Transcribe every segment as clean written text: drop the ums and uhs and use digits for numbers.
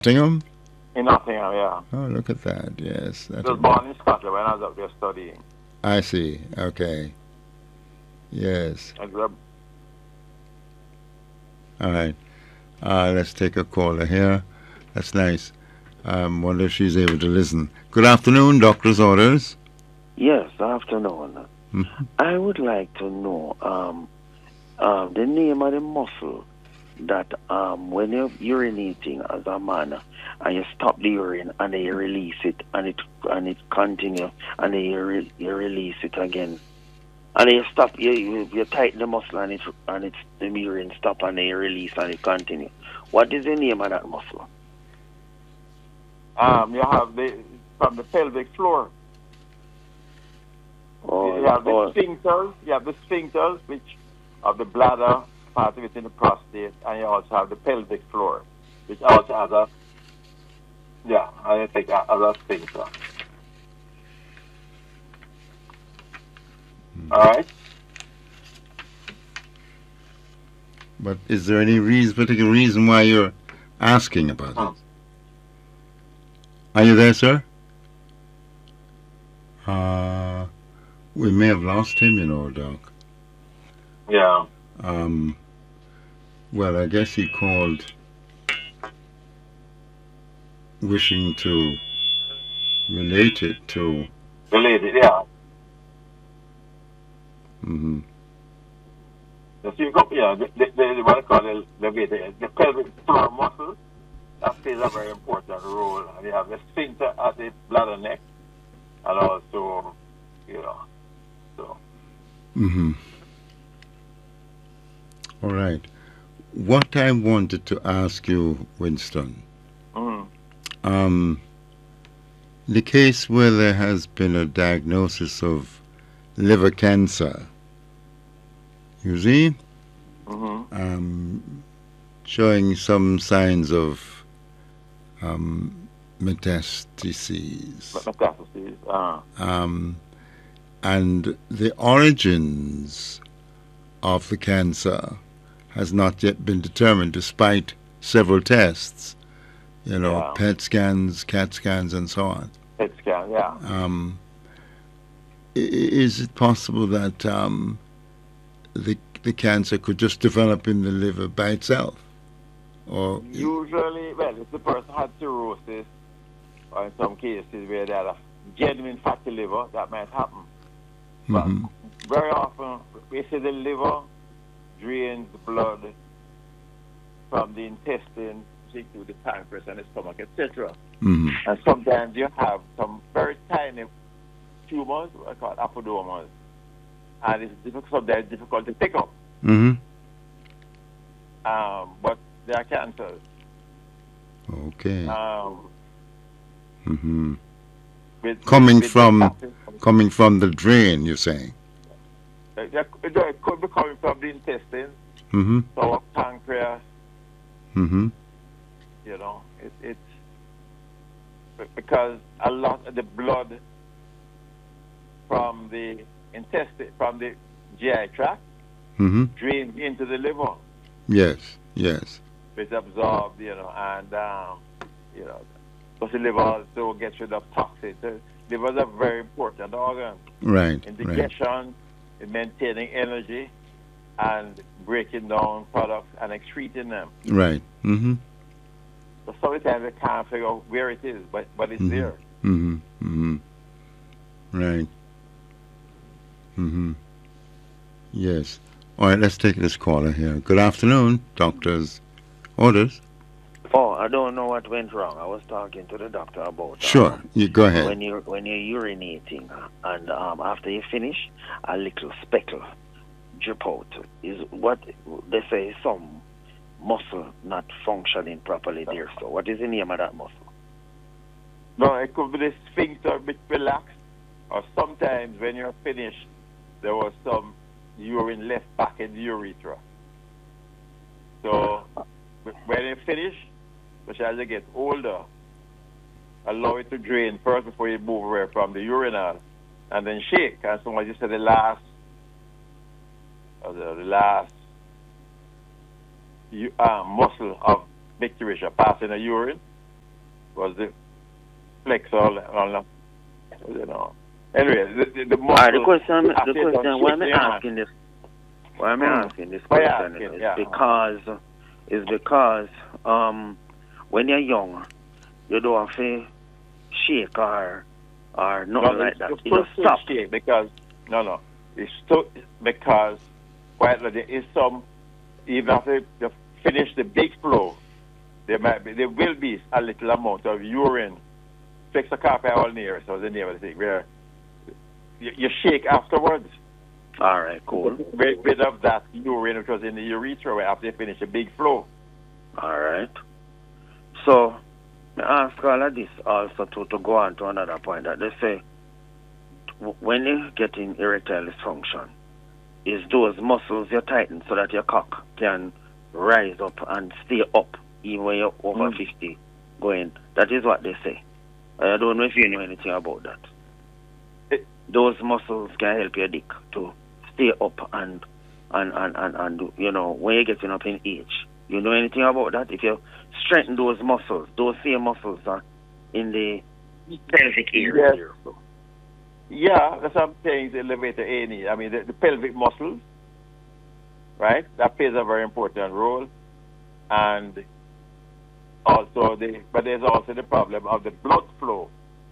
Nottingham? In Nottingham, yeah. Oh, look at that. Yes. I was born in Scotland when I was up there studying. I see. Okay. Yes. I grew up. All right. Let's take a caller here. That's nice. Wonder if she's able to listen. Good afternoon, doctor's orders. Yes, afternoon. Mhm. I would like to know the name of the muscle that when you're urinating as a man and you stop the urine and then you release it and it continue and then you release it again and then you stop you tighten the muscle and it's the urine stop and then you release and it continue. What is the name of that muscle? You have from the pelvic floor. You have the sphincters. You have the sphincters, which of the bladder, part of it in the prostate, and you also have the pelvic floor, which also has I think other sphincter. All right. But is there any particular reason why you're asking about it? Are you there, sir? We may have lost him, Doc. Yeah. Well, I guess he called wishing to relate it to. Related, yeah. Mm-hmm. So you go, what I call the pelvic floor muscle, that plays a very important role. And you have the sphincter at the bladder neck, and also, so. Mm-hmm. All right. What I wanted to ask you, Winston, the case where there has been a diagnosis of liver cancer, you see, showing some signs of metastases. And the origins of the cancer has not yet been determined, despite several tests, PET scans, CAT scans, and so on. PET scan, yeah. Is it possible that the cancer could just develop in the liver by itself? Or usually, well, if the person had cirrhosis, or in some cases where they had a genuine fatty liver, that might happen. But very often, we see the liver drains blood from the intestine to the pancreas and the stomach, etc. And sometimes you have some very tiny tumors, I call apodomas, and it's sometimes difficult to pick up. But they are cancers. Okay. Coming from the drain, you're saying? It could be coming from the intestines, so pancreas. It's because a lot of the blood from the intestine, from the GI tract, drains into the liver. Yes. It's absorbed, and because the liver also gets rid of toxins. The liver is a very important organ. Right. In digestion, in maintaining energy, and breaking down products and excreting them. Right. So sometimes we can't figure out where it is, but it's there. Right. Yes. All right, let's take this caller here. Good afternoon, doctor's orders. Oh, I don't know what went wrong. I was talking to the doctor about. Sure, you go ahead. When you're urinating and after you finish, a little speckle drip out is what they say some muscle not functioning properly there. So what is the name of that muscle? No, it could be the sphincter a bit relaxed, or sometimes when you're finished, there was some urine left back in the urethra. So when you finish, especially as you get older, allow it to drain first before you move away from the urinal, and then shake. And so as you said, the last muscle of micturition passing the urine, was the flexor, you know. Anyway, the muscle. The question why am I asking this? Why am I asking this question is because when you're young, you don't have to shake or nothing like that. You just stop. Because it's because there is some, even after you finish the big flow, there will be a little amount of urine. Flexor carpi ulnaris was the name of the thing, where you shake afterwards. All right, cool. Rid of that urine which was in the urethra after you finish a big flow. All right. So, I ask all of this also to go on to another point that they say when you're getting erectile dysfunction, is those muscles you tighten so that your cock can rise up and stay up even when you're over 50 going. That is what they say. I don't know if you know anything about that. Those muscles can help your dick to stay up and you know, when you're getting up in age. You know anything about that? If you strengthen those muscles, those same muscles are in the pelvic area. Yes. Yeah, that's what I'm saying, the elevator A&E. I mean, the pelvic muscles, right? That plays a very important role. And also, but there's also the problem of the blood flow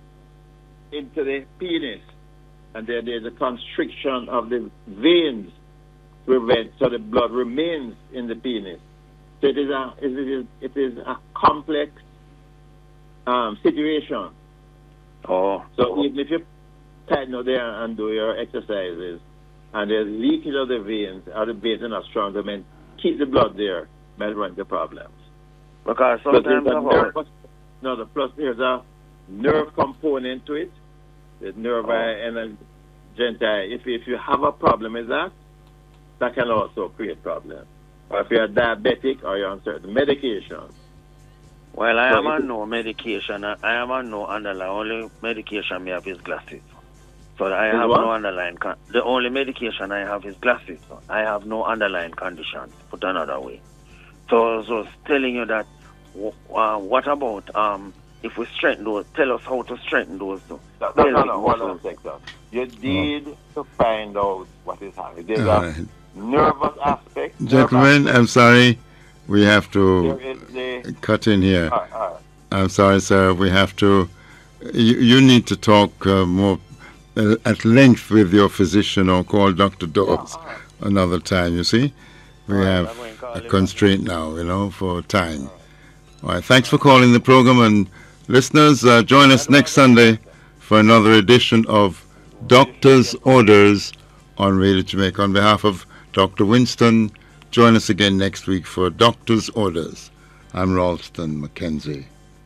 into the penis. And then there's a constriction of the veins to prevent, so the blood remains in the penis. So it is a complex situation. So even if you tighten out there and do your exercises, and there's leakage of the veins, or the veins are not strong, to keep the blood there, might run into problems. Because sometimes plus there's a nerve component to it. The nerve and gentile. If you have a problem with that can also create problems. Or if you're diabetic or you're on certain medications. Well, I am on no medication. I am on no underlying. Only medication I have is glasses. So I have no underlying. The only medication I have is glasses. So I have no underlying conditions. Put another way. So I was just telling you that. What about if we strengthen those? Tell us how to strengthen those. No. Hold on a second. You need to find out what is happening. There's a nervous aspect. Gentlemen, I'm sorry. We have to cut in here. I'm sorry, sir. We have to. You need to talk more at length with your physician or call Dr. Dawes another time, you see. We have a constraint now, for time. All right. Thanks for calling the program. And listeners, join us next Sunday for another edition of Doctor's Orders on Radio Jamaica. On behalf of Dr. Winston, join us again next week for Doctor's Orders. I'm Ralston McKenzie.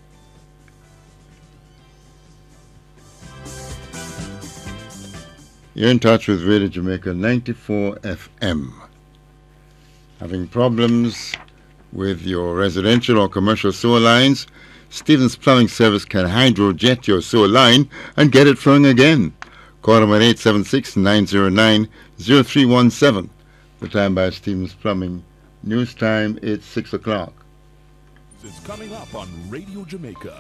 You're in touch with Radio Jamaica 94 FM. Having problems with your residential or commercial sewer lines? Stevens Plumbing Service can hydrojet your sewer line and get it flowing again. Call them at 876-909-0317. The time by Stevens Plumbing. News time, it's 6 o'clock. It's coming up on Radio Jamaica.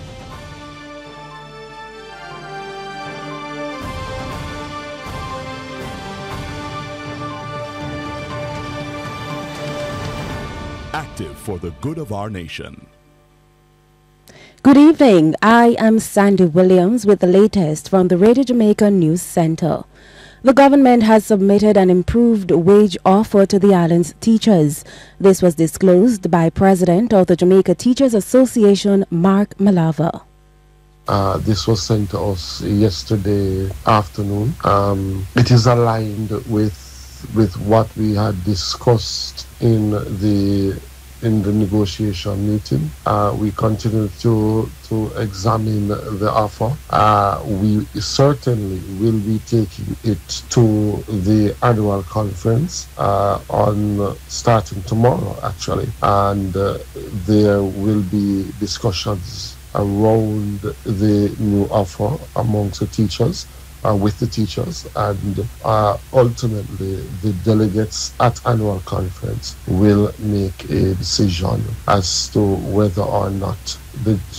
Active for the good of our nation. Good evening. I am Sandy Williams with the latest from the Radio Jamaica News Center. The government has submitted an improved wage offer to the island's teachers. This was disclosed by President of the Jamaica Teachers Association, Mark Malava. This was sent to us yesterday afternoon. It is aligned with what we had discussed in the negotiation meeting. We continue to examine the offer. We certainly will be taking it to the annual conference on starting tomorrow, actually, and there will be discussions around the new offer amongst the teachers. With the teachers, and ultimately the delegates at annual conference will make a decision as to whether or not the